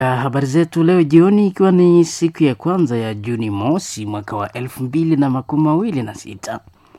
Habari zetu leo jioni, ikiwa ni siku ya kwanza ya Juni mosi mwaka wa 2026.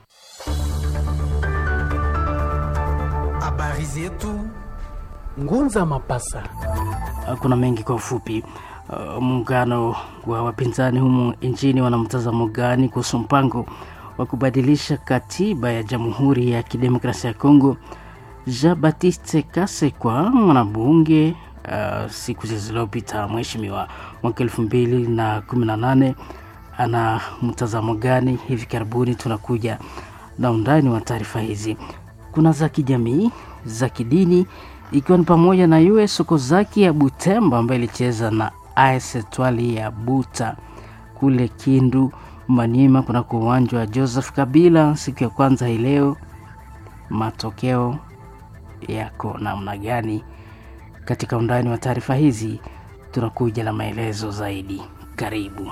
Habari zetu Ngunza Mapasa. Kuna mengi kwa ufupi. Muungano wa wapinzani humu nchini wana mtazamo gani kuhusu mpango wa kubadilisha katiba ya Jamhuri ya Kidemokrasia ya Kongo? Jean-Baptiste Kasekwa, mwanabunge siku zilizopita mheshimiwa mwaka 2018, ana mtazamo gani? Hivi karibuni tunakuja na undani wa taarifa hizi. Kuna za kijamii, za kidini, ikiwa ni pamoja na US Sokozaki ya Butembo ambayo ilicheza na AS Etwali ya Buta kule Kindu Maniema kuna uwanja wa Joseph Kabila siku ya kwanza hii leo. Matokeo yako namna gani? Katika undani wa taarifa hizi tunakuja na maelezo zaidi. Karibu.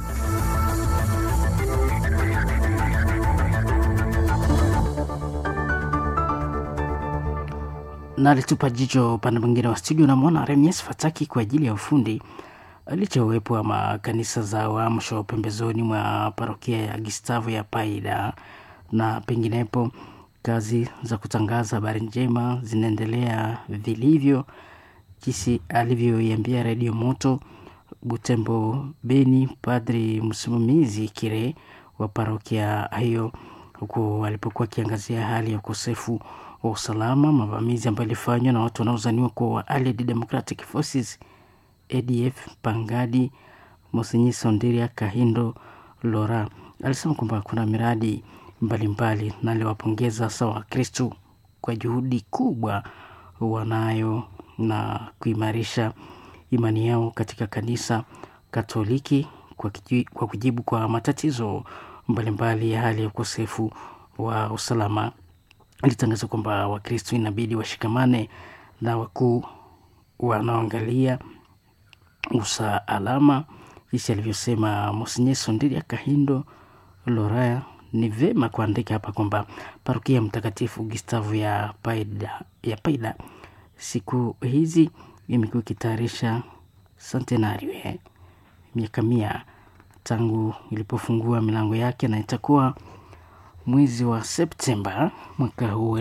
Na alitupa jicho upande mwingine wa studio na mwana Remies Fataki kwa ajili ya ufundi. Licha uwepo wa makanisa za uamsho pembezoni mwa parokia ya Gustavo ya Paida na penginepo, kazi za kutangaza habari njema zinaendelea vilivyo, jinsi alivyoiambia Radio Moto Butembo Beni padri msimamizi Kire wa parokia hiyo, huko walipokuwa kiangazia hali ya ukosefu wa usalama, mavamizi ambayo ilifanywa na watu wanaozaniwa kuwa wa Allied Democratic Forces ADF Pangadi. Monsenyi Sonderia Kahindo Lora alisema kwamba kuna miradi mbalimbali na aliwapongeza sawa Kristo kwa juhudi kubwa wanayo na kuimarisha imani yao katika kanisa Katoliki kwa kujibu kwa matatizo mbalimbali ya hali ya ukosefu wa usalama. Alitangaza kwamba Wakristo inabidi washikamane na wakuu wanaoangalia usalama. Jinsi alivyosema Monsenyi Sonderia Kahindo Lora, ni vema kuandika hapa kwamba parokia Mtakatifu Gustavo ya Paida siku hizi imekuwa ikitayarisha centenario miaka 100 tangu ilipofungua milango yake, na itakuwa mwezi wa Septemba mwaka huu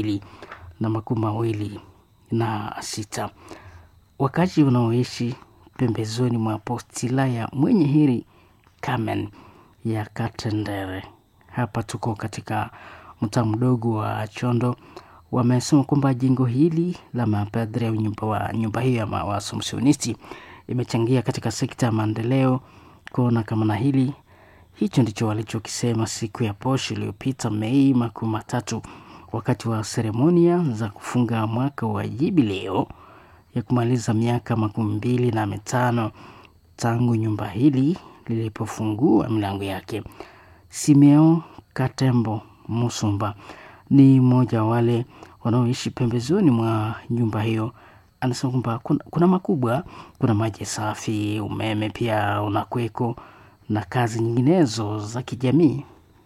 2026. Wakazi wanaoishi pembezoni mwa postila ya Mwenye Heri Carmen ya Katendere, hapa tuko katika mtaa mdogo wa Chondo, wamesema kwamba jengo hili la mapadri au nyumba hiyo ya Waasomsionisti imechangia katika sekta ya maendeleo kuona kama na hili. Hicho ndicho walichokisema siku ya posho iliyopita Mei 13, wakati wa seremonia za kufunga mwaka wa jubileo ya kumaliza miaka 25 tangu nyumba hili lilipofungua milango yake. Simeo Katembo Musumba ni mmoja wale wanaoishi pembezoni mwa nyumba hiyo. Anasema kwamba kuna makubwa, kuna maji safi, umeme pia unakweko na kazi nyinginezo za kijamii.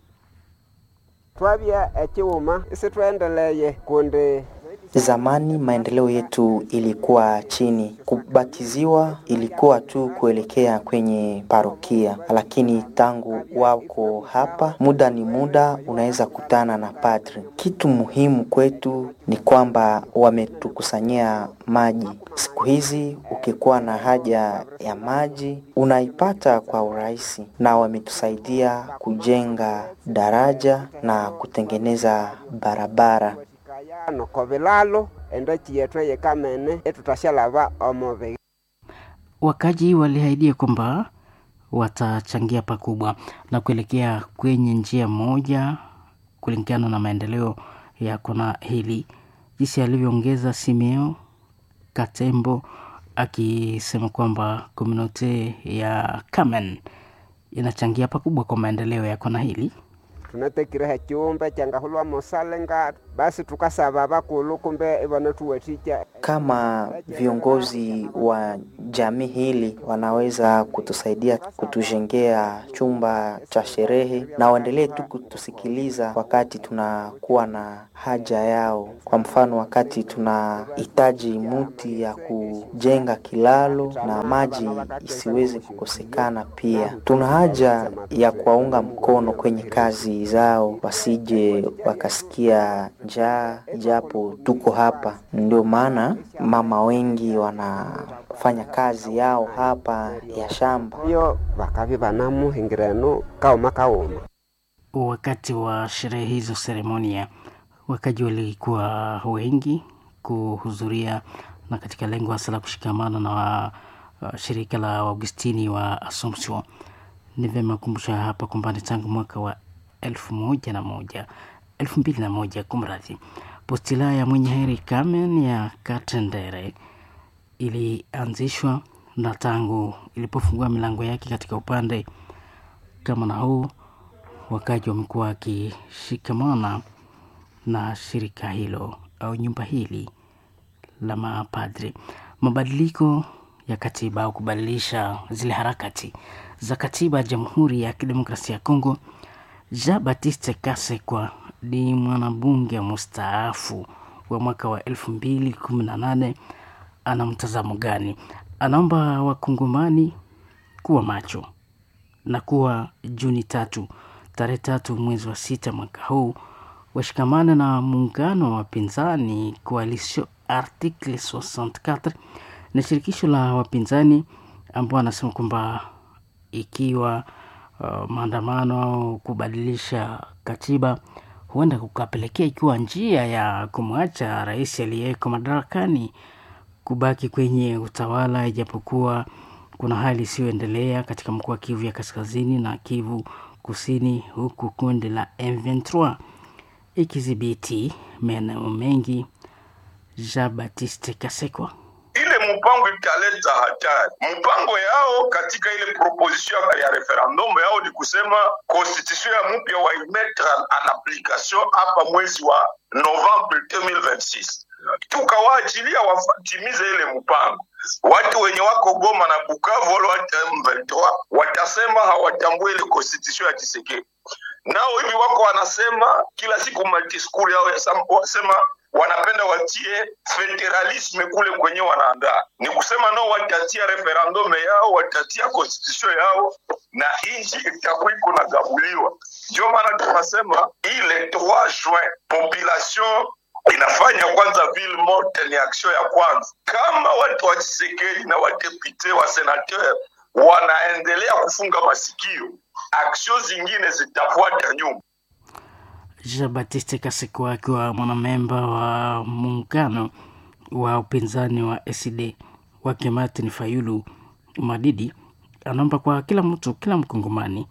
Twabia ekiuma isi tuendeleye kunde. Zamani maendeleo yetu ilikuwa chini. Kubatiziwa ilikuwa tu kuelekea kwenye parokia, lakini tangu wako hapa, muda ni muda, unaweza kutana na padri. Kitu muhimu kwetu ni kwamba wametukusanyia maji. Siku hizi ukikuwa na haja ya maji unaipata kwa urahisi, na wametusaidia kujenga daraja na kutengeneza barabara. Wakaji walihaidia kwamba watachangia pakubwa na kuelekea kwenye njia moja kulingana na maendeleo ya kona hili, jinsi alivyoongeza Simeo Katembo, akisema kwamba komunote ya Kamen inachangia pakubwa kwa maendeleo ya kona hili. Tunatekira kiumbe changahulwa mosalenga basi tukasaba bakulu kumbe ibanatuwatika. Kama viongozi wa jamii hili wanaweza kutusaidia kutujengea chumba cha sherehe na waendelee tu kutusikiliza wakati tunakuwa na haja yao. Kwa mfano, wakati tunahitaji muti ya kujenga kilalo na maji isiweze kukosekana, pia tuna haja ya kuwaunga mkono kwenye kazi zao, wasije wakasikia njaa japo tuko hapa. Ndio maana mama wengi wanafanya kazi yao hapa ya shamba. Yo bakavi banamu hingireno kauma. Wakati wa sherehe hizo seremonia, wakaji walikuwa wengi kuhudhuria, na katika lengo hasa la kushikamana na shirika la Augustini wa Assumption. Ni vyema kumbusha hapa kwamba ni tangu mwaka wa 2001 kumradhi, postila ya Mwenye Heri Carmen ya Katendere ilianzishwa, na tangu ilipofungua milango yake katika upande kama na huu, wakaji wamekuwa wakishikamana na shirika hilo au nyumba hili la mapadri. Mabadiliko ya katiba au kubadilisha zile harakati za katiba ya Jamhuri ya Kidemokrasia ya Kongo. Jean-Baptiste Kasekwa ni mwanabunge mustaafu wa mwaka wa 2018. Ana mtazamo gani? Anaomba wakongomani kuwa macho na kuwa Juni 3, tarehe 3 mwezi wa 6 mwaka huu, washikamane na muungano wa wapinzani Coalition Article 64 na shirikisho la wapinzani, ambao anasema kwamba ikiwa maandamano au kubadilisha katiba huenda kukapelekea ikiwa njia ya kumwacha rais aliyeko madarakani kubaki kwenye utawala, ijapokuwa kuna hali isiyoendelea katika mkoa wa Kivu ya Kaskazini na Kivu Kusini, huku kundi la M23 ikidhibiti maeneo mengi. Jean-Baptiste Kasekwa: ile mpango italeta hatari. Mpango yao katika ile proposition ya referendum yao ni kusema constitution ya mpya wa imetre en application hapa mwezi wa Novembre 2026. Tukawaachilia watimize ile mpango. Watu wenye wako Goma na Bukavu wale wa M23 watasema hawatambui ile constitution ya Tshisekedi. Nao hivi wako wanasema kila siku madiskuri yao wasema wanapenda watie federalisme kule kwenye wanaandaa. Ni kusema nao watatia referendum yao, watatia constitution yao na inji itakuwa iko na gabuliwa. Ndio maana tunasema ile 3 juin population inafanya kwanza ville morte, ni action ya kwanza. Kama watu wa Tshisekedi na wadepute wa senateur wanaendelea kufunga masikio, action zingine zitafuata nyuma. Jean-Baptiste Kasekwa akiwa mwanamemba wa muungano wa upinzani wa SD wake Martin Fayulu Madidi, anaomba kwa kila mtu, kila mkongomani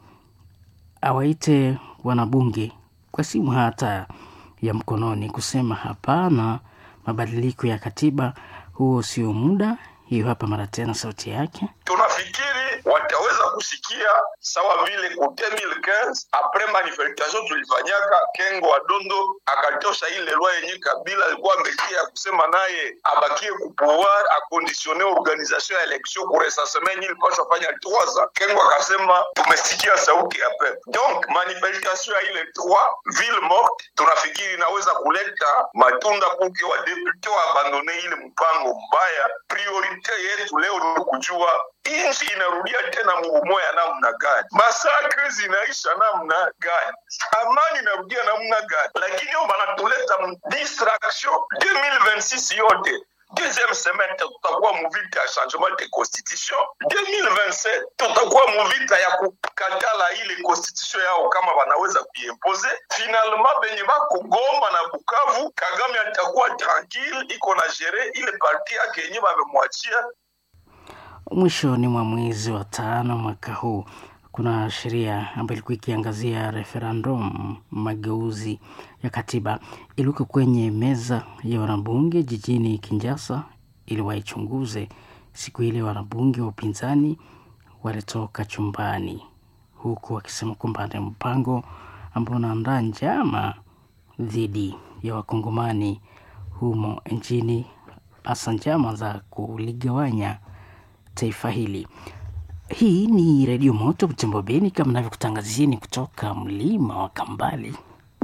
awaite wanabunge kwa simu hata ya mkononi kusema hapana mabadiliko ya katiba, huo sio muda. Hiyo hapa mara tena sauti yake. Tunafikiri wataweza kusikia sawa vile ku 2015 après manifestation tulifanyaka Kengo wa Dondo akatosha ile loi yenye Kabila alikuwa ametia kusema naye abakie ku pouvoir a conditionner organisation ya election pour recensement ili pasha fanya 3 ans. Kengo akasema tumesikia sauti ya pepe. Donc manifestation ya ile 3 ville morte tunafikiri inaweza kuleta matunda kuke wa député wa abandonner ile mpango mbaya. Priority yetu leo ni kujua inchi inarudia tena mumoya namna gani, masakre zinaisha namna gani, amani inarudia namna gani. Lakini yo banatuleta distraction 2026 yote. Deuxième semaine tutakuwa muvita ya changement de constitution. 2027 tutakuwa muvita ya kukatala ile constitution yao kama wanaweza kuimpose. Finalement benye bako Goma na Bukavu, Kagame atakuwa tranquille, iko na gere ile parti yake yenye bamemwachia. Mwishoni mwa mwezi wa 5 mwaka huu, kuna sheria ambayo ilikuwa ikiangazia referendum, mageuzi ya katiba, ilikuwa kwenye meza ya wanabunge jijini Kinshasa ili waichunguze. Siku ile wanabunge wa upinzani walitoka chumbani huku wakisema kwamba ni mpango ambao unaandaa njama dhidi ya Wakongomani humo nchini, hasa njama za kuligawanya taifa hili. Hii ni Radio Moto Butembo Beni, kama navyokutangazieni kutoka mlima wa Kambali.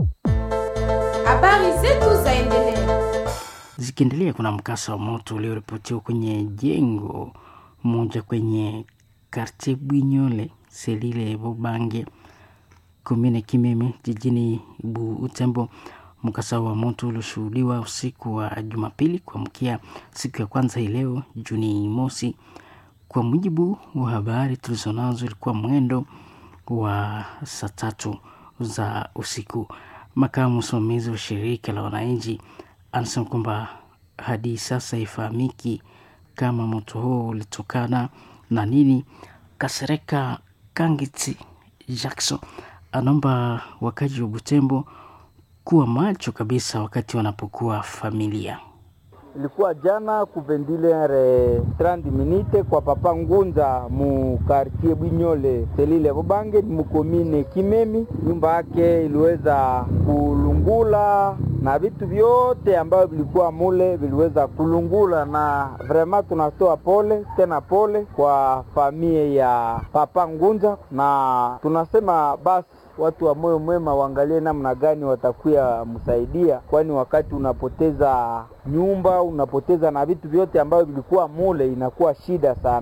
Habari zetu zaendelea. Zikiendelea, kuna mkasa wa moto ulioripotiwa kwenye jengo moja kwenye Quartier Bwinyole Selile Bubange Komine Kimeme jijini Butembo. Mkasa wa moto ulioshuhudiwa usiku wa Jumapili kuamkia siku ya kwanza hii leo Juni mosi. Kwa mujibu wa habari tulizonazo, ilikuwa mwendo wa saa 3 za usiku. Makamu msimamizi wa shirika la wananchi anasema kwamba hadi sasa haifahamiki kama moto huo ulitokana na nini. Kasereka Kangiti Jackson anaomba wakazi wa Butembo kuwa macho kabisa wakati wanapokuwa familia. Ilikuwa jana kuvendilere 30 minute kwa Papa Ngunza mu Quartier Bwinyole Selile Bubange mu Komine Kimemi. Nyumba yake iliweza kulungula na vitu vyote ambavyo vilikuwa mule viliweza kulungula, na vraiment tunatoa pole tena pole kwa familia ya Papa Ngunza, na tunasema basi watu wa moyo mwema waangalie namna gani watakuya msaidia, kwani wakati unapoteza nyumba, unapoteza na vitu vyote ambavyo vilikuwa mule, inakuwa shida sana.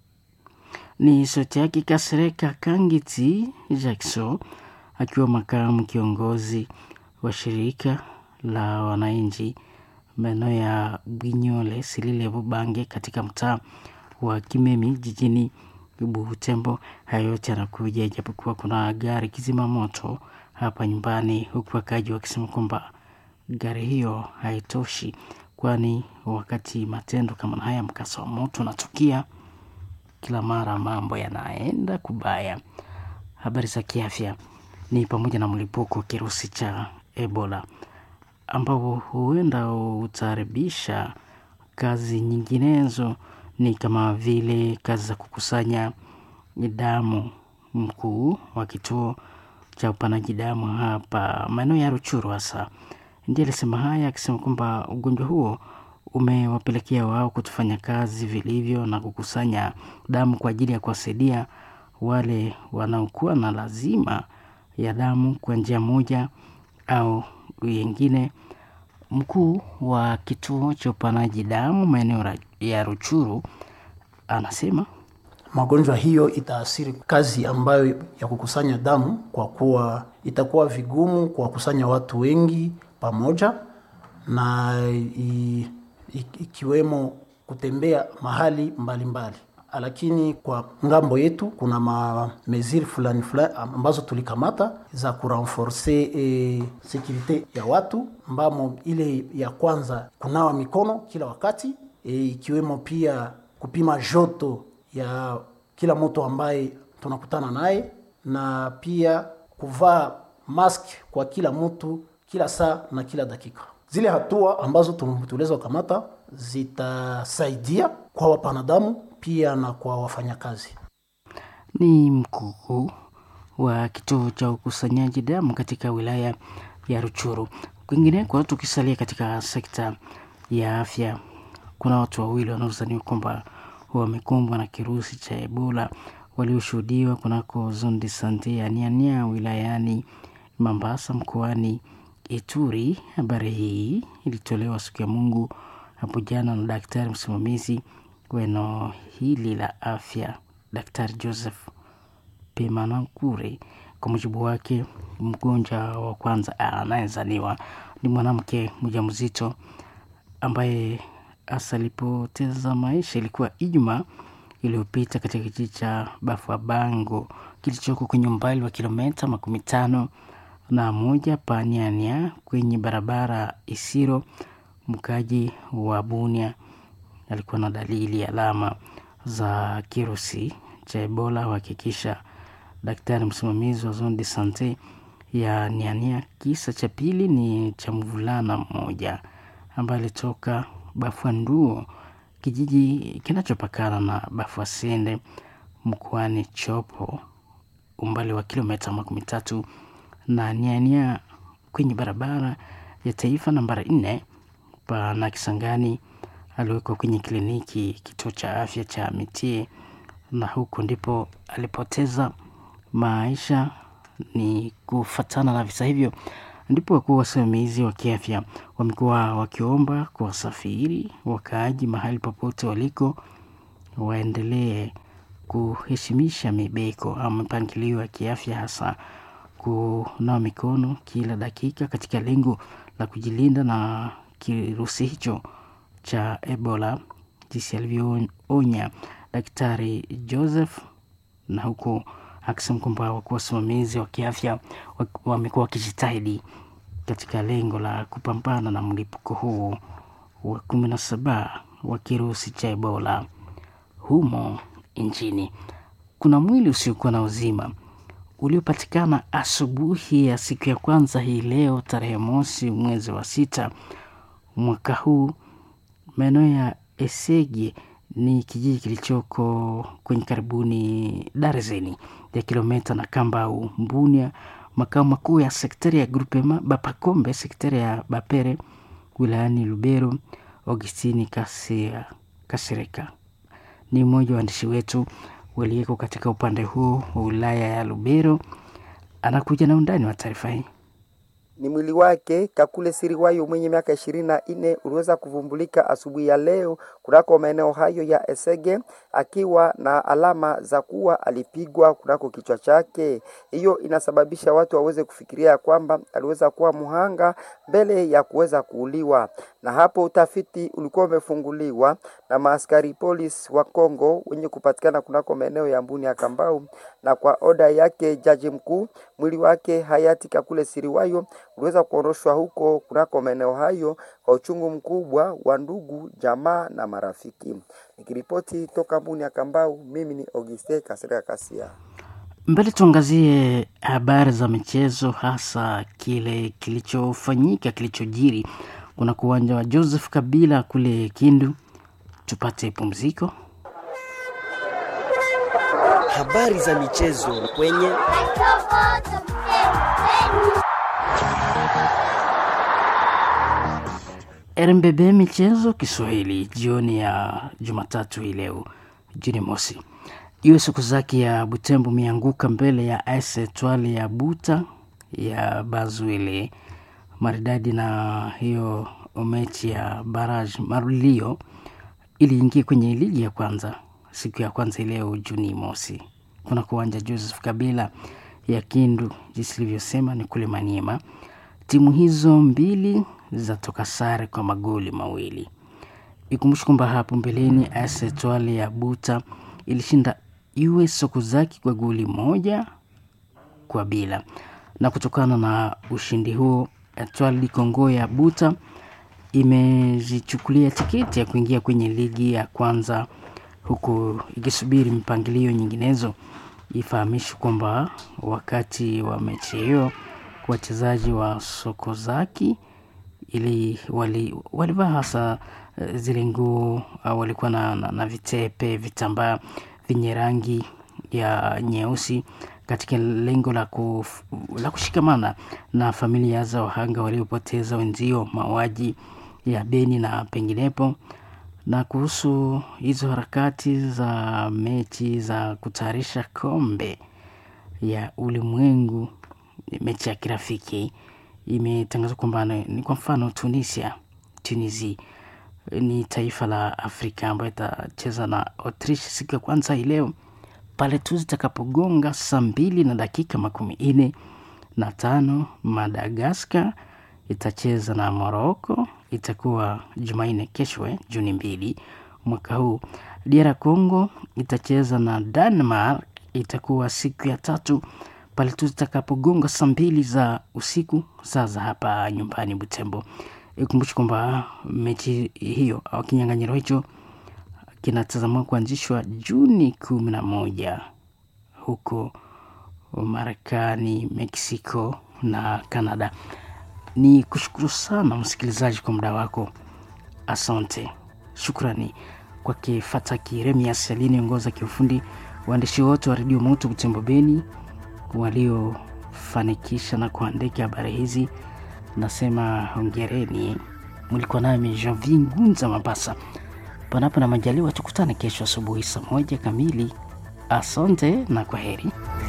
Ni sauti yake Kasereka Kangiti Jackson akiwa makamu kiongozi wa shirika la wananchi maeneo ya Bwinyole Selile Bubange katika mtaa wa Kimemi jijini Butembo. Hayo yote yanakuja japokuwa kuna gari kizima moto hapa nyumbani, huku wakaji wakisema kwamba gari hiyo haitoshi, kwani wakati matendo kama haya, mkasa wa moto unatokea kila mara, mambo yanaenda kubaya. Habari za kiafya ni pamoja na mlipuko wa kirusi cha Ebola ambao huenda utaharibisha kazi nyinginezo, ni kama vile kazi za kukusanya damu. Mkuu wa kituo cha upanaji damu hapa maeneo ya Ruchuru hasa ndiye alisema haya, akisema kwamba ugonjwa huo umewapelekea wao kutofanya kazi vilivyo na kukusanya damu kwa ajili ya kuwasaidia wale wanaokuwa na lazima ya damu kwa njia moja au nyingine. Mkuu wa kituo cha upanaji damu maeneo ya Ruchuru anasema magonjwa hiyo itaathiri kazi ambayo ya kukusanya damu, kwa kuwa itakuwa vigumu kuwakusanya watu wengi pamoja, na ikiwemo kutembea mahali mbalimbali. Lakini kwa ngambo yetu kuna meziri fulani ambazo tulikamata za kurenforce security ya watu, ambamo ile ya kwanza kunawa mikono kila wakati, ikiwemo pia kupima joto ya kila mtu ambaye tunakutana naye, na pia kuvaa mask kwa kila mtu kila saa na kila dakika. Zile hatua ambazo tuliweza kukamata zitasaidia kwa wapanadamu pia na kwa wafanyakazi. Ni mkuu wa kituo cha ukusanyaji damu katika wilaya ya Ruchuru. Kwingineko, tukisalia katika sekta ya afya, kuna watu wawili wanaodhaniwa kwamba wamekumbwa na kirusi cha Ebola walioshuhudiwa kunako zone de sante ya Niania wilayani Mambasa mkoani Ituri. Habari hii ilitolewa siku ya Mungu hapo jana na daktari msimamizi wa eneo hili la afya, Daktari Joseph Pemanankure. Kwa mujibu wake, mgonjwa wa kwanza anayezaniwa ni mwanamke mjamzito ambaye alipoteza maisha ilikuwa Ijumaa iliyopita katika kijiji cha Bafuabango kilichoko kwenye umbali wa kilomita 51 Paniania kwenye barabara Isiro. Mkaji wa Bunia alikuwa na dalili alama za kirusi cha Ebola. Hakikisha daktari msimamizi wa zone de sante ya Niania. Kisa cha pili ni cha mvulana mmoja ambaye alitoka Bafuanduo, kijiji kinachopakana na Bafuasende mkoani Chopo, umbali wa kilomita 3 na Niania kwenye barabara ya taifa nambari 4 pana Kisangani aliwekwa kwenye kliniki kituo cha afya cha Mitie, na huko ndipo alipoteza maisha. Ni kufatana na visa hivyo ndipo wakuu wasimamizi wa kiafya wamekuwa wakiomba kwa wasafiri wakaaji mahali popote waliko waendelee kuheshimisha mibeko au mipangilio ya kiafya, hasa kunawa mikono kila dakika katika lengo la kujilinda na kirusi hicho cha Ebola, jinsi alivyoonya Daktari Joseph, na huku akisema kwamba wakuu wasimamizi wa kiafya wamekuwa wakijitahidi katika lengo la kupambana na mlipuko huu wa 17 wa kirusi cha Ebola humo nchini. Kuna mwili usiokuwa na uzima uliopatikana asubuhi ya siku ya kwanza hii leo tarehe 1 mwezi wa 6 mwaka huu maeneo ya Esege, ni kijiji kilichoko kwenye karibuni darzeni ya kilomita na Kambau Mbunia, makao makuu ya sektari ya Grupema Bapakombe, sektari ya Bapere, wilayani Lubero. Augustini Kasireka ni mmoja wa waandishi wetu waliyeko katika upande huu wa wilaya ya Lubero, anakuja na undani wa taarifa hii. Ni mwili wake Kakule Siriwayo mwenye miaka 24 uliweza kuvumbulika asubuhi ya leo kunako maeneo hayo ya Esege, akiwa na alama za kuwa alipigwa kunako kichwa chake. Hiyo inasababisha watu waweze kufikiria kwamba aliweza kuwa muhanga mbele ya kuweza kuuliwa, na hapo utafiti ulikuwa umefunguliwa na maaskari polisi wa Kongo wenye kupatikana kunako maeneo ya Mbuni ya Kambau, na kwa oda yake jaji mkuu mwili wake hayati Kakule Siriwayo uliweza kuondoshwa huko kunako maeneo hayo kwa uchungu mkubwa wa ndugu, jamaa na marafiki. Nikiripoti toka Mbuni ya Kambau, mimi ni Auguste Kasirika Kasia. Mbele tuangazie habari za michezo, hasa kile kilichofanyika, kilichojiri kuna uwanja wa Joseph Kabila kule Kindu. Tupate pumziko. Habari za michezo kwenye RMBB michezo Kiswahili jioni ya Jumatatu hii leo Juni mosi. US Okazaki ya Butembo mianguka mbele ya AS Etoile ya Buta ya Bazwile maridadi, na hiyo mechi ya barrage marulio iliingia kwenye ligi ya kwanza siku ya kwanza leo Juni mosi. Kuna kuwanja Joseph Kabila ya Kindu, jinsi nilivyosema ni kule Maniema. Timu hizo mbili zatoka sare kwa magoli mawili. Ikumbushe kwamba hapo mbeleni AS Etoile ya Buta ilishinda US Okazaki kwa goli 1-0, na kutokana na ushindi huo Etoile Kongo ya Buta imejichukulia tiketi ya kuingia kwenye ligi ya kwanza, huku ikisubiri mpangilio nyinginezo. Ifahamishwe kwamba wakati wa mechi hiyo wachezaji wa Sokozaki ili walivaa hasa zile nguo, walikuwa na vitepe, vitambaa vyenye rangi ya nyeusi katika lengo la kushikamana na familia za wahanga waliopoteza wenzio mauaji ya Beni na penginepo. Na kuhusu hizo harakati za mechi za kutayarisha kombe ya ulimwengu, mechi ya kirafiki imetangazwa kwamba ni kwa mfano Tunisia ni taifa la Afrika ambayo itacheza na Autriche siku ya kwanza hii leo pale tu zitakapogonga saa 2:45. Madagascar itacheza na Morocco, itakuwa Jumanne kesho Juni 2 mwaka huu. DR Congo itacheza na Denmark, itakuwa siku ya 3 pale tu zitakapogonga saa 2 za usiku saa za hapa nyumbani Butembo. Ikumbushe kwamba mechi hiyo au kinyang'anyiro hicho kinatazamwa kuanzishwa Juni 11 huko Marekani, Mexico na Canada. Ni kushukuru sana msikilizaji kwa muda wako. Asante. Shukrani kwa Fataki Remias aliongoza kiufundi, waandishi wote wa Radio Moto Butembo Beni waliofanikisha na kuandika habari hizi. nasema hongereni. Mlikuwa nami Javi Ngunza Mapasa. Panapo na majaliwa tukutane kesho asubuhi saa 1 kamili. Asante na kwaheri.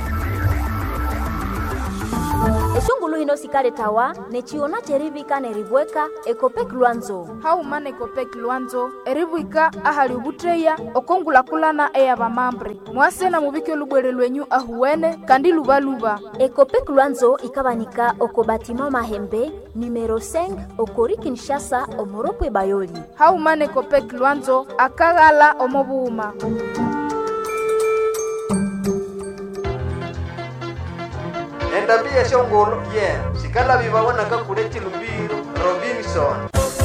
Esungulu hino sikale tawa nechiona cherivika neribweka ekopek Luanzo. Haumana ekopek Luanzo eribwika ahali ubutreya okongula kulana eya bamambre. Mwase na mubike lubwere lwenyu ahuwene kandi lubaluba. Ekopek Luanzo ikabanika okobatima Mahembe numero 5 okori Kinshasa omoropwe Bayoli. Haumana ekopek Luanzo akagala omobuuma. Endabia shongolo sikala bibabona kakuleti Lubiro Robinson.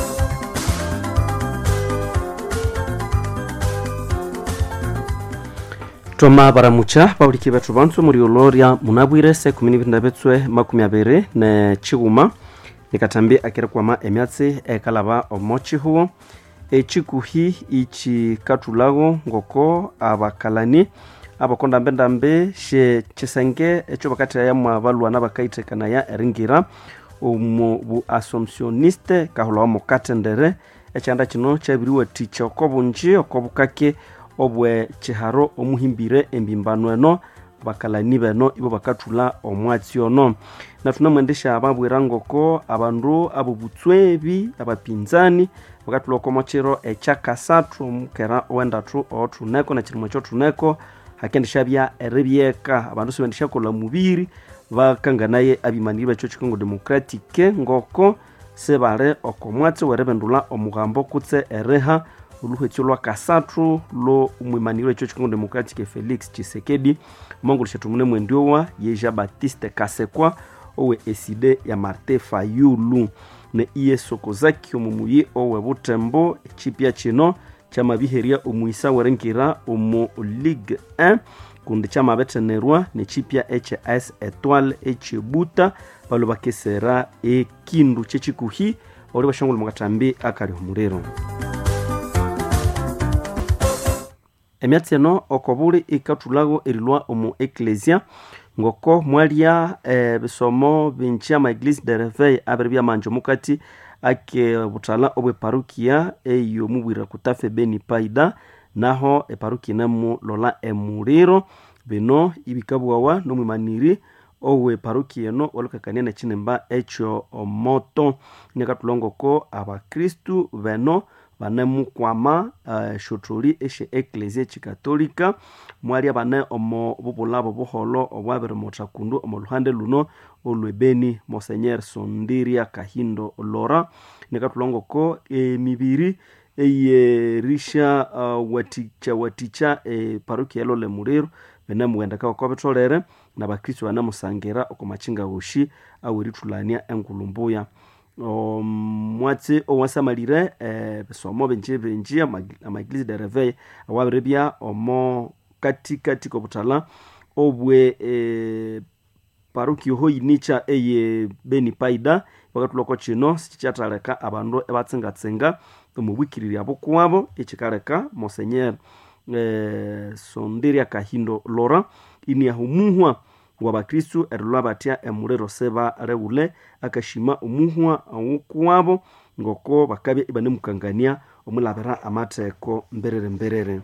Toma baramucha bauliki betu bantu muri oloria munabwire se 12 ne chiguma nikatambi akira kwama emyatsi ekalaba omochi huo echikuhi ichi katulago ngoko abakalani abakonda mbendambe she chisenge echo bakati ya mwabalwa nabakaitekana ya eringira bu assumptioniste kaholo mo katendere echanda kino chabiriwa ticha okobunji okobukake obwe chiharo omuhimbire embimbano eno bakalani beno ibo bakatula omwatsi ono na tunamwendesha ababwira ngoko abandu abubutswebi abapinzani bakatula okomochero echakasatu mukera wendatu otuneko na kirimo cyo tuneko hakendesha bya erebyeka abandu sebendesha kola mubiri bakanganaye abimanirwa cyo Congo Democratique ngoko sebare okomwatsi werebendula omugambo kutse ereha uluhetyo lwa kasatu lo umwimanirwa cyo Congo Democratique Felix Tshisekedi mongolisha tumune mwendiowa Yeja Baptiste Kasekwa owe eside ya Martin Fayulu ne Sokozaki omumuyi owe Butembo chipia chino chama biheria umuisa werengira omo Ligue 1 kundi chama betenerwa ne chipia HS Etoile echibuta balo bakesera ekindu chechikuhi ori bashangula mugatambi akari humurero. Emyatsi eno okobuli ikatulago erilwa omu Ecclesia ngoko mwalia bisomo binchia ma Église de Réveil aberbya manjo mukati ake butala obwe parukia eyo mubwira kutafe Beni Paida naho parukia nemu lola emuriro bino ibikabwawa no mwimaniri owe parukia no olukakania na chinemba echo omoto nekatulongoko abakristu beno banemu kwama shotori eshe Ecclesia chikatolika mwali abane omo bubulabo buholo obwabere motakundu omo luhande luno olwebeni Monseigneur Sondiria Kahindo Lora nekatulongoko emibiri eye risha waticha parukia lo lemuriro benemu wendaka okobetolere na bakristo banamusangira okomachinga goshi awiritulania enkulumbuya mwatsi owasamalire besomo benji ama Église de Réveil awaberebya omo katikati kobutala obwe paruki hoyi nicha eye Beni Paida bakatuloko chino sichataleka abandu ebatsengatsenga omubwikiriri abokuwabo echikaleka Monseigneur Sondiria Kahindo Lora ini ahumuhwa wabakristu erulwa batia emurero seba reule akashima umuhwa awukuwabo ngoko bakabye ibane mukangania omulabera amateko mberere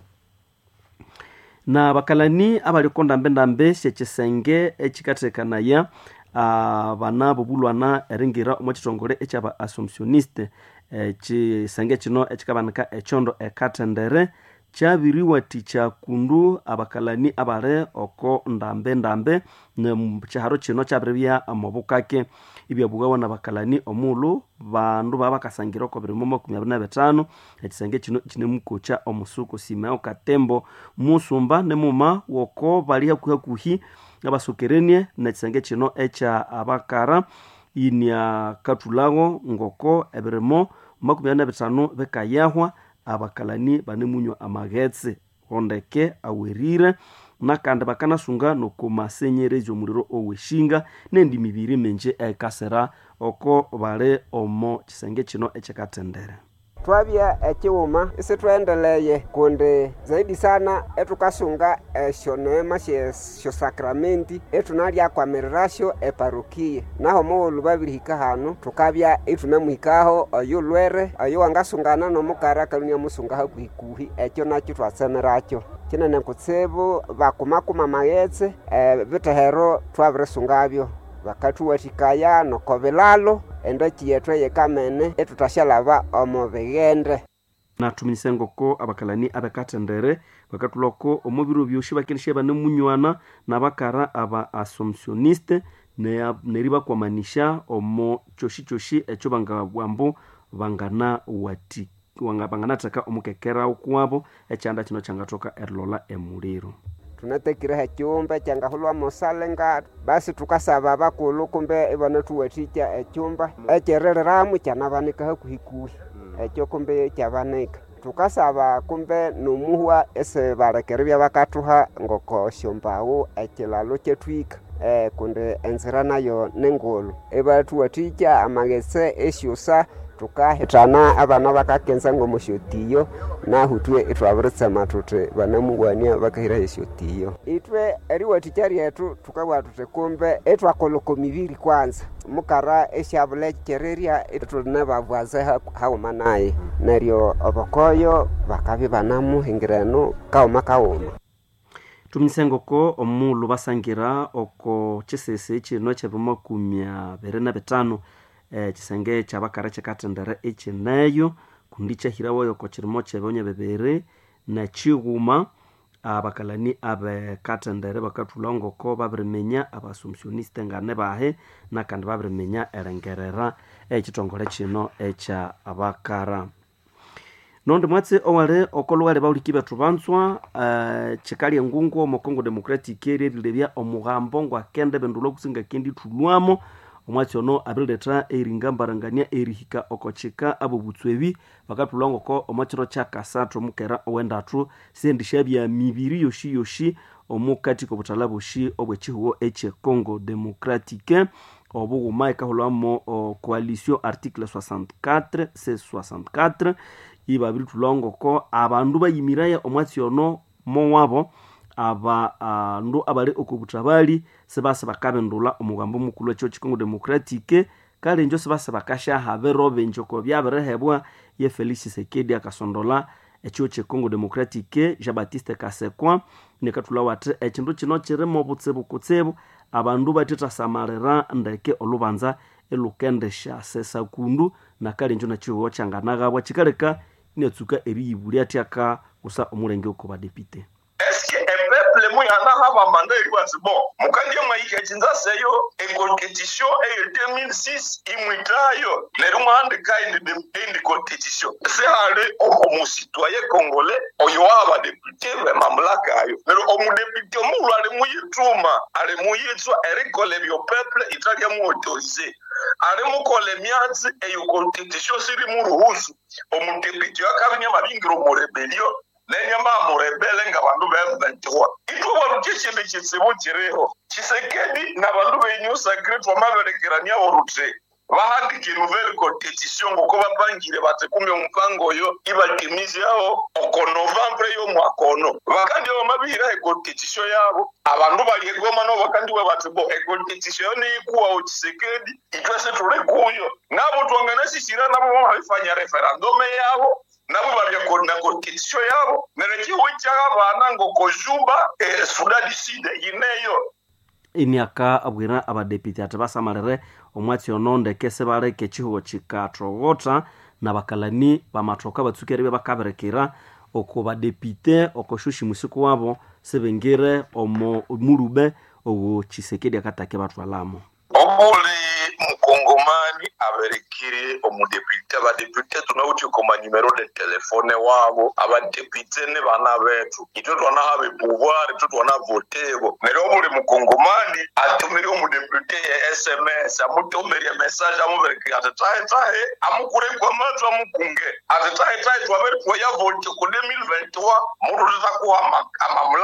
na bakalani abalikonda mbendambe chesenge echikatekanaya bana bobulwana eringira omwachitongole echaba assumptioniste chisenge chino echikabanika echondo ekatendere chabiriwa ticha kundu abakalani abare oko ndambe ne chiharo chino chabiribya amobukake ibyabugawa na bakalani omulu bandu babakasangira ko birimo 25 ekisenge chino kinemukocha omusuko Simeo Katembo musumba ne muma woko bali hakuhi abasokerenie na kisenge chino echa abakara inya katulago ngoko ebirimo 25 bekayahwa abakalani banemunywa amagetse ondeke awerire nakandi bakanasunga nokumasenyereza omuriro oweshinga nendi mibiri menje ekasera oko bale omo kisenge kino ekikatendere. twabya ekiwuma isi twendeleye kundi zaidi sana etukasunga esyoneema syo sakramenti etunalya kwamirasyo eparokia naho muulu babirihika hanu tukabya itunamuhikaho oyo lwere oyo wangasungana nomukara kalunya musunga hakuhikuhi ekyo nakyo twasemerakyo kinene kutsibu bakumakuma maghetse bitehero twabirisungabyo bakatuwathikaya nokobilalo endaki yethu yekamene etutashalaba omu bighende natuminyisa ngoko abakalani abakatendere bakatuloko omubiro byoshi bakinishe banemunywana nabakara aba assumptioniste neriba kwamanisha omo choshi echo bangabwambo bangana wati banganataka omukekera ukwabo ekyanda kino kyangatoka erilola emuliro tunatekire ekyumba kyangahulwa musalenga basi tukasaba abakulu kumbe ibana tuwathikya ekyumba ekyerereramu kyanabanika hakuhikuhi ekyo kumbe kyabanika tukasaba kumbe nomuhwa ese balekeribya bakatuha ngoko syombawu ekilalo kyetwika kundi enzira nayo nengulu ibatuwathikya amaghetse esyusa tukahitana abana bakakenza ngomusyotiyo nahutwe itwabiritsema tuthi banamuwania bakahira esyotiyo itwe eriwathikya ryetu tukabwa tuthi kumbe etwakoloko mibiri kwanza mukara esyabule kyererya itune babwaze hauma naye neryo obokoyo bakabi banamuhingireno kauma tumisengoko omulu basangira oko chisese kino kya25 kisenge kyabakara kyakatendera ekineyo kundi kyahirawo yoko kirimo kyebonye bebere na kiguma abakalani abakatendere bakatulongoko babirimenya abassumptioniste ngane bahe nakandi babirimenya erengerera ekitongole kino ekya abakara nondi mwatse owale okolwale bauliki bethu bantswa chikali ngungu omo Congo Democratic erilebya omugambo ngwa kende bendulo kusinga kendi tulwamo omwatse ono abiletha eringambarangania erihika okochika abo butswebi bakatulongo ko omachiro cha kasatro mukera owendatu sendisha bya mibiri yoshi omukati ko butalabushi obwechihuo eche Congo Democratique obuguma ikahulwamo coalition article 64 C64 ibabiri tulongo ko abandu bayimiraya omwatsi ono mowabo aba ndo abale okubutabali sebase bakabendula omugambo mukulu echo Congo Democratique kale njo sebase bakasha haberobe njoko byabirehebwa ye Felix Tshisekedi akasondola echo Congo Democratique Jean-Baptiste Kasekwa nekatula wate ekindu kino kiremo butsebu kutsebu abandu batita samarera ndeke olubanza elukendesha sesa kundu na kale njo na chiwo changanaga bwa chikaleka netsuka eriyibuli atyaka usa omulenge uko badepite le mouy ana haba manda iriwazi bon mukandi mwaike chinza seyo competition e 2006 imwitayo le mwande kainde de competition c'est hale o citoyen congolais oyo aba député ve mamlaka ayo le o mu député mu ale muyituma ale muyitswa erikole bio peuple italia mu autoriser ale mu kole mianzi e yo competition siri mu ruhusu o mu député akabinya mabingiro mu rebellion nenyama murebele nga bandu be23 ituwa rukishimbe kisibu kireho Tshisekedi na bandu benyu secret wa maberekerania orute bahandike nouvelle competition ngoko bapangire batekume umupango yo ibatimizi yao oko Novembre yo mwakono bakandi wa mabira competition yabo abandu bali egoma no bakandi we batebo competition ni kuwa o Tshisekedi itwese tule kuyo nabo twanganasi shira nabo bafanya referendum yabo nabo babya na competition yabo nereki wicha abana ngo kojuba Sudan du Sud yineyo inyaka abwira abadepite atabasamarere omwatsi ononde kese bareke chihuo chikatrogota na bakalani bamatroka batsukere bakaberekera oko badepite okoshushi musiku wabo sebengere omo murube owo Tshisekedi akatake batwalamo omuli mukongomani aberekire omudepite abadepite tunawuti koma numero de telefone wabo abadepite ne bana betu ito twana habe pouvoir ito twana votebo nero omuli mukongomani atumiri omudepite SMS amutumiri message amuberekire atatahe amukure kwa matu amukunge atatahe twabere kwa ya vote ku 2023 muruza kuhama amamlaka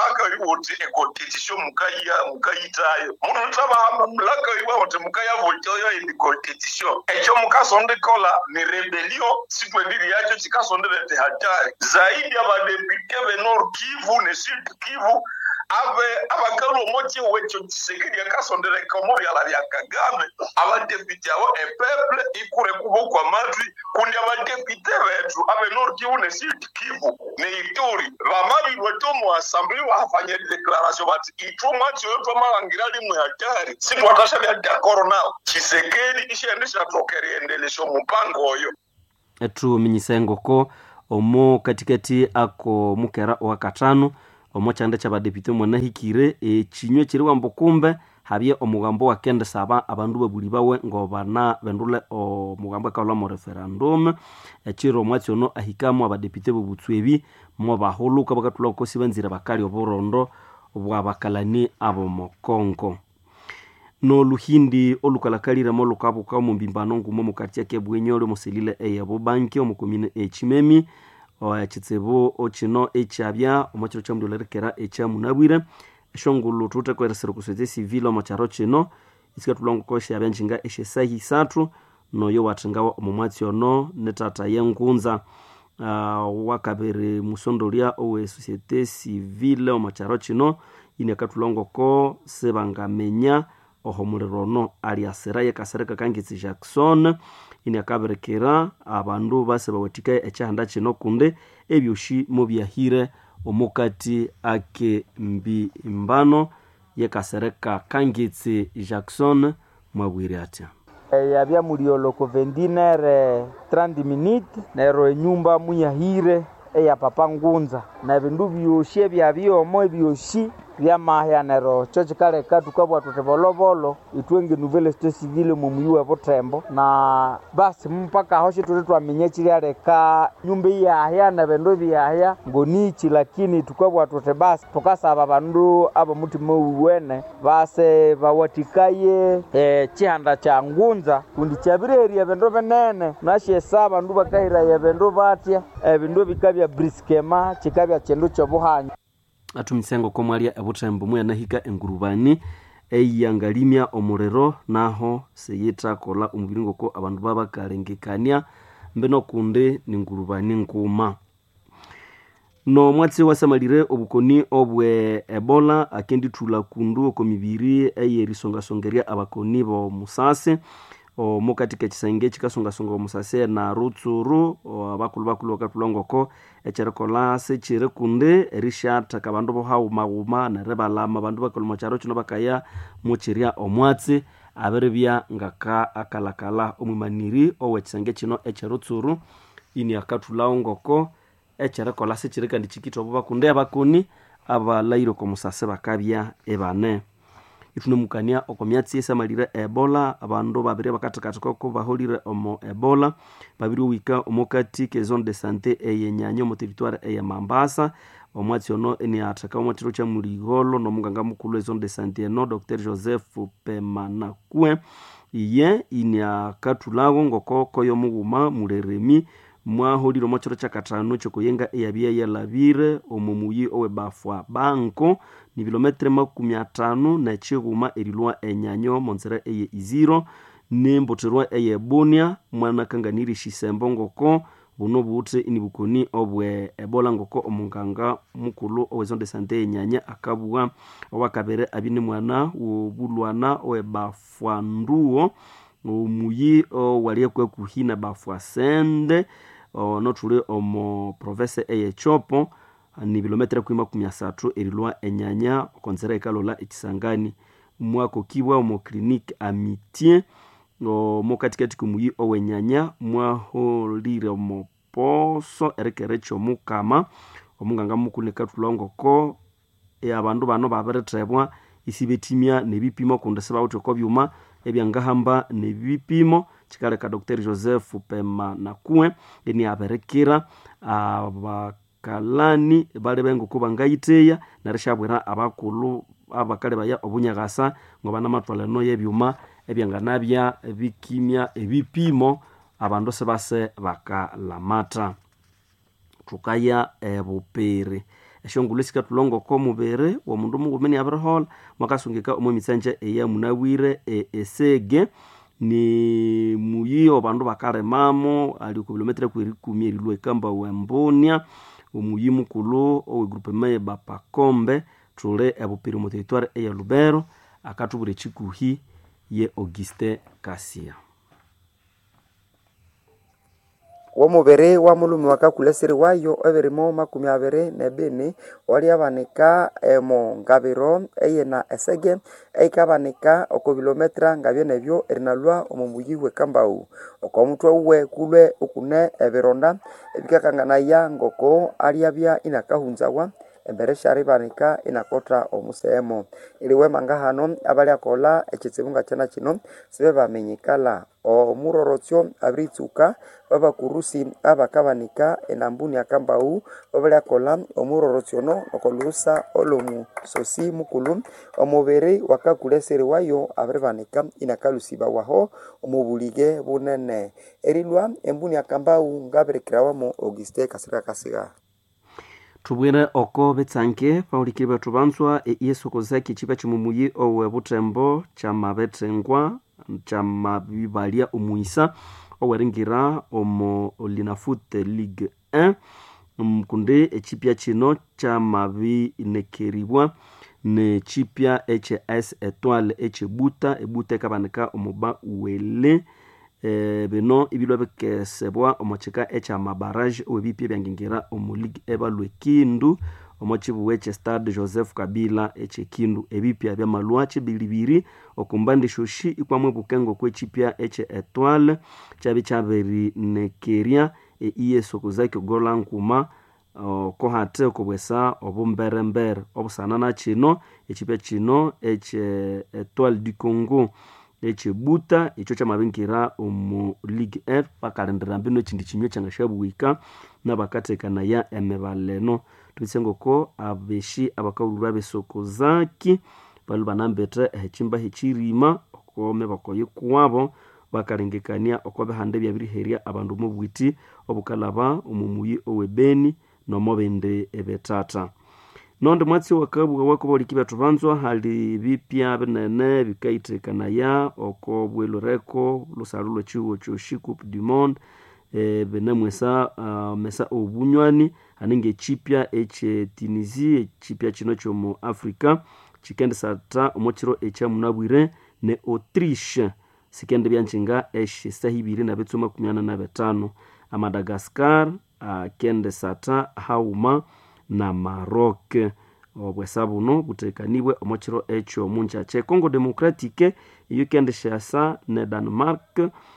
kuti competition mukayitayo muno tabahamba mulaka iwa kuti mukayavotoyo in competition echo mukasondikola ni rebellion sikwendiri yacho chikasonderete hatari zaidi abadepite be Nord Kivu ne Sud Kivu abakalo moti wecho Tshisekedi yakasondere komori ala ya Kagame abadepite abo peuple ikure kubo kwa matri kundi abadepite betu abe Nord Kivu ne Sud Kivu ne Ituri bamabi wetomo assembly wafanya declaration bati ituma cyo malangira limu hatari situ watashabia d'accord nao Tshisekedi ishendesha tokeriendelesho mpango oyo etu minyisengo ko omo katikati ako mukera wa katano omo chanda cha badepite mwana hikire chinywe chiri wambo kumbe habye omugambo wa kende saba abandu babuli bawe ngobana bendule omugambo akala mo referendum echiro mwatsi ono ahikamo abadepite bobutswebi mo bahuluka bakatula ko sibanzira bakali oborondo obwa bakalani abo mokongo no luhindi olukalakalira mo lukabo ka mu mbimbano ngumo mukati yake bwenyole muselile eyabo banki omukomine echimemi chitsebo ochino echabya omachiro cha mdolerekera echa munabwire shongulu tuta kwa resero kusete civil omacharo chino isikatulongo kosha yabanjinga eshesahi satu no yo watangawa omumwatsi ono netata yengunza wakabere musondolia owe societe civile omacharo chino ine katulongo ko sebangamenya ohomurirono aliasera yekasereka kangitsi Jackson ine akaberekera abandu base bawatika echahanda chino kunde ebyoshi mu byahire omukati ake mbimbano yekasereka kangitsi Jackson mwabwire atya yabya muliolo ko 30 minutes nero nyumba muyahire eya papa ngunza na bindu byoshi byabyo mo byoshi vya mahyanero chochi kale katukabwa tutevolovolo itwenge nouvelle state civile mu muyuwa potembo na basi mpaka hoshi tuletwa minyechi yaleka nyumbe yahya na bendo byahya ngonichi lakini tukabwa tute basi tukasaba bandu abo mutima uwene base bawatikaye chihanda cha ngunza kundi chabireri ya bendo benene nashe saba ndu bakahira ya bendo batya bendo bikabya briskema chikabya chendo chobuhanya atumisengo komwalia abutembo mwanahika engurubani eyangalimya omurero naho seyita kola umubiringo ko abandu baba kalengekania mbeno kunde ningurubani nkuma no mwatsi wasamalire obukoni obwe Ebola akendi tula kundu ko mibiri eyerisonga songeria abakoni bo musase o mukatika chisange chikasonga musase na rutsuru abakulu katulongoko echerekola se chire kunde rishata kabandu bo hauma na rebalama bandu bakolmo charo chino bakaya muchiria omwatsi aberebya ngaka akalakala omumaniri owe chisange chino echerutsuru ini akatulongoko echerekola se chire kandi chikito bo bakunde abakoni abalairo ko musase bakabya ebane ifunomukania okomyatsi esamalire Ebola abandu babiri bakatakatako ko baholire omo Ebola babiri wika omokati ke zone de santé eyenyanyo mu territoire eye Mambasa omwatsi ono eni ataka omwatiro cha muligolo no muganga mukulu zone de santé no Dr Joseph Pemanakwe iye inya katulago ngoko koyo muguma mureremi mwaholire omwatiro cha katano chokoyenga eyabia yalabire omumuyi owe bafwa banko ni kilometre 50 na chiguma erilwa enyanyo monzera eye iziro nemboterwa eye Bunia mwana kanganiri shisembo ngoko buno bute inibukoni obwe Ebola ngoko omunganga mukulu owezonde sante enyanya akabuwa owakabere abine mwana wobulwana owe bafwa nduo omuyi waliye kwe kuhina bafwa sende notule omo province eye Chopo ni kilometre 13 erilwa enyanya konzera ikalola ikisangani mwako kibwa omo clinique Amitié mo katikati kumuyi owenyanya mwaholire omo poso erekerecho mukama omunganga mukulu katulongoko abandu bano baberetebwa isibetimya nebipimo kundeseba utoko byuma ebyangahamba nebipimo chikale ka Dr Joseph Pemanakwe eni aberekera abakalani bale bengo kubangayiteya narishabwera abakulu abakale baya obunyagasa ngoba namatwaleno yebyuma ebyanganabya ebikimya ebipimo abandu sebase bakalamata tukaya ebupere eshongulu sikatulongoko mubere wa mundu mungumeni abrahola mwakasungika omo mitsanje eya munawire esege ni muyiyo bandu bakaremamo ali ku kilometre kweri 10 erilwe kamba wembonia umuyi mukulu owe grupe maye bapakombe tule ebupiri mu territoire eya Lubero akatubure chikuhi ye Auguste Kasia womubere wa mulumi wakakuleseri wayo everimo 22 wali abanika emo ngabiro eyena esege eikabanika oko kilometra ngabye nebyo erinalwa omumuyiwe kambau okomutwe uwe kulwe ukune ebironda ebikakangana ya ngoko aliabya inakahunzawa embere shari banika inakota omusemo iliwe mangahano abali akola ekitsibunga cyana kino sibe bamenyikala omurorotyo abritsuka baba kurusi abakabanika enambuni akambau babali akola omurorotyo no okolusa olomu sosi mukulu omubere wakakuleseri wayo abrebanika inakalusiba waho omubulige bunene erilwa embuni akambau ngabrekrawamo Auguste Kasiga tubwire oko betsanke paulikire bathu banswa eyesokozaki chipa chimumuyi owe butembo chamabetengwa chamabibalia umuisa owaringira omo Linafute Ligue 1 mkunde echipya chino chamabi nekeriwa ne chipya HS Etoile echebuta ebuta kabanika omuba uwele beno ibilwa bekesebwa omocheka echa mabarage obipye byangingira omuligue ebalwe kindu omochibuwe che stade Joseph Kabila eche kindu ebipya bya malwache bilibiri okumbande shoshi ikwamwe bukengo kwechipya eche Etoile chaberi nekeria iyeso kuzaki golankuma kohate okubwesa obumberember obusanana chino echipya chino eche Etoile du Congo eche buta icho chamabinkira omu Ligue F pakalendera mbino chindi chimyo changashabuwika nabakatekana ya emebaleno tubisengoko abeshi abakawulura besokozaki balu banambete ehchimba hechirima okome bakoye kuwabo bakalengekania okobe hande byabiriheria abandu mu bwiti obukalaba omumuyi owebeni nomobende ebetata nonde mwatsi wakabuga wakoboli bathu banzwa hali bipya binene bikaitekana ya oko bweloreko lusalulo chiwo choshi Coupe du Monde benemwesa mesa obunywani haninge chipya eche Tunisie chipya chino chomo Africa chikende sata omochiro echa munabwire ne Autriche sikende byanchinga eshe sahibiri na betsoma 15 Madagascar kende sata hauma na Maroc obwesabuno butekaniwe omochiro echo muncha che Congo Democratique yukende shasa ne Denmark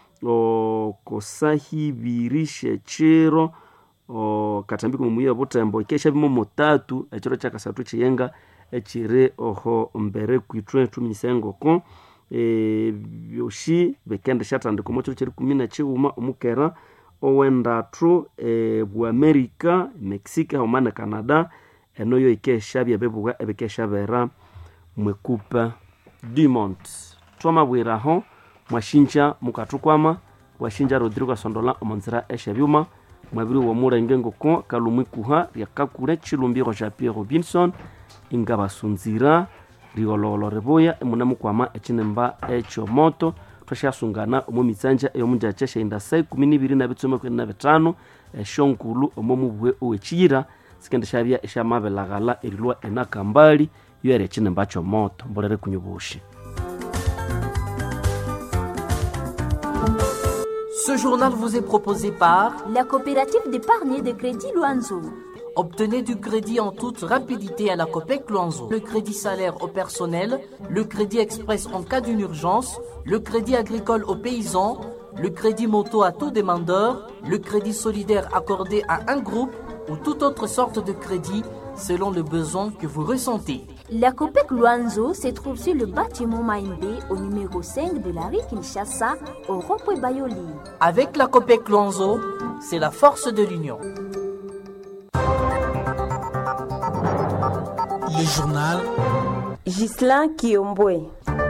kosahibirishe chiro katambiko mumuya butembo ikesha bimo motatu echiro chakasatu chiyenga echire oho mbere kwitwe tumisengo ko byoshi bekende shatandiko mochiro chiri 10 chiuma omukera owenda tru bu America Mexico homana Canada enoyo ikesha byabebuga ebekesha bera mwekupa du Monde twamabwiraho mwashinja mukatukwama washinja Rodrigo Sondola omonzira eshabyuma mwabiri wo murenge ngoko kalumikuha yakakure chilumbiro ja Pierre Robinson ingabasunzira riololo reboya emunamukwama echinemba echo moto twashasungana omo mitsanja eyo munjache shenda 12:25 eshonkulu omo mubwe owechira sikende shabya eshamabelagala erilwa enakambali yere echinemba cho moto mbolere kunyubushi. Ce journal vous est proposé par la coopérative d'épargne et de crédit Luanzo. Obtenez du crédit en toute rapidité à la Copec Luanzo. Le crédit salaire au personnel, le crédit express en cas d'une urgence, le crédit agricole aux paysans, le crédit moto à tout demandeur, le crédit solidaire accordé à un groupe ou toute autre sorte de crédit selon le besoin que vous ressentez. La Copec Luanzo se trouve sur le bâtiment Maïmbé au numéro 5 de la rue Kinshasa au rond-point Bayoli. Avec la Copec Luanzo, c'est la force de l'union. Le journal Ghislain Kiombwe.